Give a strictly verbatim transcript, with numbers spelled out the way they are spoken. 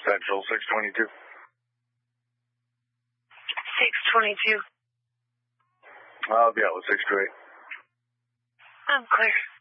Central, six twenty-two. six twenty-two. I'll be out with six two eight. I'm clear.